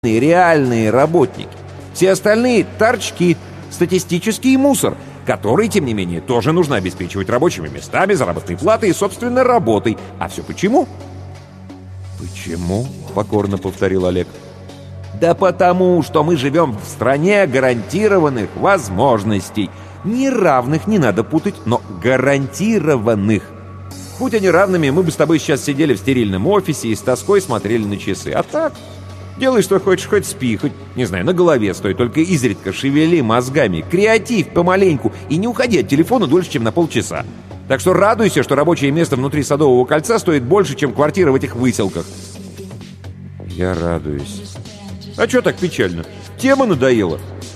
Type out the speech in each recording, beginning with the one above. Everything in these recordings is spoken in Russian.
реальные работники. Все остальные — торчки, статистический мусор, который, тем не менее, тоже нужно обеспечивать рабочими местами, заработной платой и, собственно, работой. А все почему? «Почему?» — покорно повторил Олег. Да потому, что мы живем в стране гарантированных возможностей. Не равных, не надо путать, но гарантированных. Будь они равными, мы бы с тобой сейчас сидели в стерильном офисе и с тоской смотрели на часы. А так, делай, что хочешь, хоть спи, хоть, не знаю, на голове стой, только изредка шевели мозгами, креатив помаленьку и не уходи от телефона дольше, чем на полчаса. Так что радуйся, что рабочее место внутри Садового кольца стоит больше, чем квартира в этих выселках. Я радуюсь. А чё так печально? Тема надоела.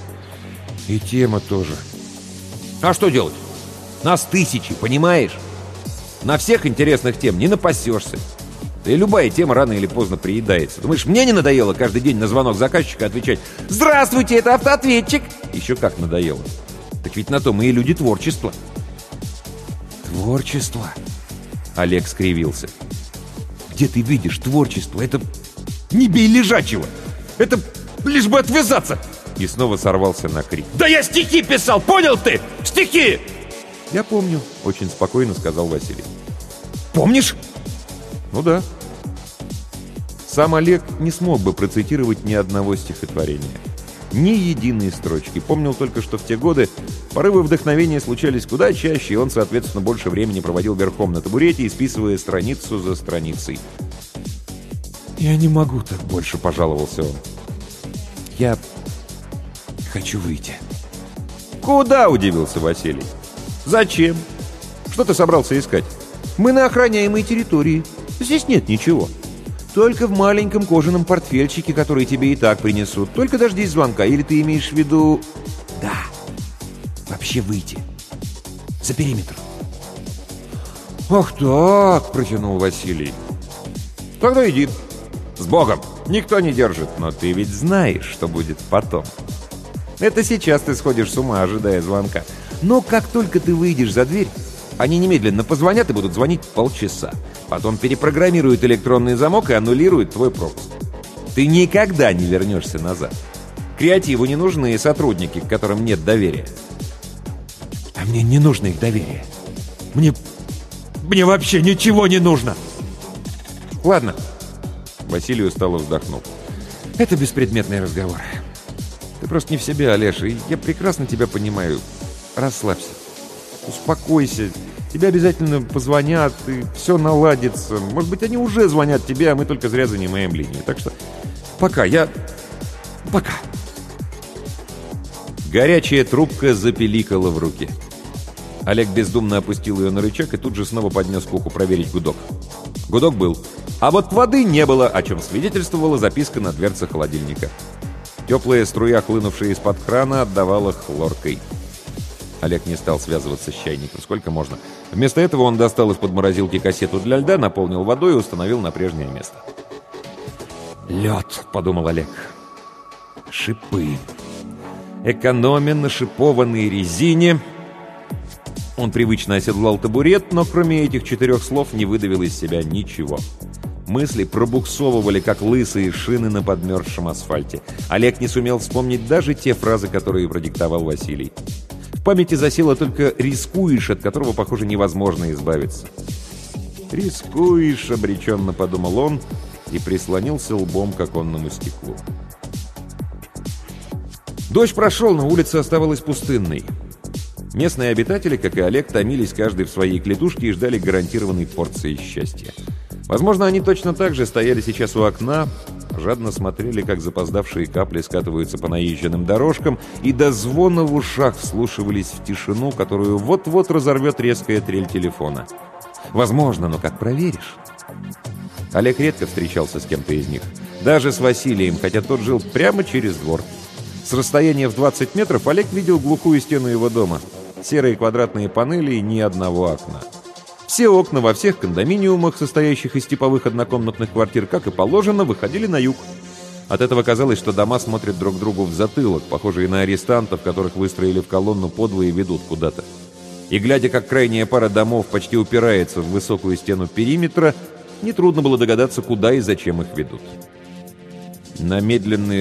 И тема тоже. А что делать? Нас тысячи, понимаешь? На всех интересных тем не напасешься. Да и любая тема рано или поздно приедается. Думаешь, мне не надоело каждый день на звонок заказчика отвечать: «Здравствуйте, это автоответчик!» Еще как надоело. Так ведь на то мы и люди творчества. Творчество? Олег скривился. Где ты видишь творчество? Это не бей лежачего! Это лишь бы отвязаться!» И снова сорвался на крик. «Да я стихи писал, понял ты? Стихи!» «Я помню», — очень спокойно сказал Василий. «Помнишь?» «Ну да». Сам Олег не смог бы процитировать ни одного стихотворения. Ни единой строчки. Помнил только, что в те годы порывы вдохновения случались куда чаще, и он, соответственно, больше времени проводил верхом на табурете, исписывая страницу за страницей. «Я не могу так больше», — пожаловался он. «Я хочу выйти». «Куда?» — удивился Василий. «Зачем? Что ты собрался искать? Мы на охраняемой территории. Здесь нет ничего. Только в маленьком кожаном портфельчике, который тебе и так принесут. Только дождись звонка. Или ты имеешь в виду...» «Да. Вообще выйти. За периметр». «Ах так!» — протянул Василий. «Тогда иди. С Богом! Никто не держит, но ты ведь знаешь, что будет потом. Это сейчас ты сходишь с ума, ожидая звонка. Но как только ты выйдешь за дверь, они немедленно позвонят и будут звонить полчаса. Потом перепрограммируют электронный замок и аннулируют твой пропуск. Ты никогда не вернешься назад. Креативу не нужны сотрудники, к которым нет доверия». «А мне не нужно их доверие. Мне вообще ничего не нужно!» «Ладно». Василий устало вздохнул. «Это беспредметный разговор. Ты просто не в себе, Олеша, и я прекрасно тебя понимаю. Расслабься. Успокойся. Тебе обязательно позвонят, и все наладится. Может быть, они уже звонят тебе, а мы только зря занимаем линию. Так что пока. Пока». Горячая трубка запеликала в руке. Олег бездумно опустил ее на рычаг и тут же снова поднес к уху проверить гудок. Гудок был. А вот воды не было, о чем свидетельствовала записка на дверце холодильника. Теплая струя, хлынувшая из-под крана, отдавала хлоркой. Олег не стал связываться с чайником, сколько можно. Вместо этого он достал из-под морозилки кассету для льда, наполнил водой и установил на прежнее место. «Лед», — подумал Олег. «Шипы. Экономя на шипованной резине». Он привычно оседлал табурет, но кроме этих 4 слов не выдавил из себя ничего. Мысли пробуксовывали, как лысые шины на подмерзшем асфальте. Олег не сумел вспомнить даже те фразы, которые продиктовал Василий. В памяти засело только «рискуешь», от которого, похоже, невозможно избавиться. «Рискуешь», — обреченно подумал он и прислонился лбом к оконному стеклу. Дождь прошел, но улица оставалась пустынной. Местные обитатели, как и Олег, томились каждый в своей клетушке и ждали гарантированной порции счастья. Возможно, они точно так же стояли сейчас у окна, жадно смотрели, как запоздавшие капли скатываются по наезженным дорожкам, и до звона в ушах вслушивались в тишину, которую вот-вот разорвет резкая трель телефона. Возможно, но как проверишь? Олег редко встречался с кем-то из них. Даже с Василием, хотя тот жил прямо через двор. С расстояния в 20 метров Олег видел глухую стену его дома. Серые квадратные панели и ни одного окна. Все окна во всех кондоминиумах, состоящих из типовых однокомнатных квартир, как и положено, выходили на юг. От этого казалось, что дома смотрят друг другу в затылок, похожие на арестантов, которых выстроили в колонну подвое и ведут куда-то. И глядя, как крайняя пара домов почти упирается в высокую стену периметра, нетрудно было догадаться, куда и зачем их ведут. На медленные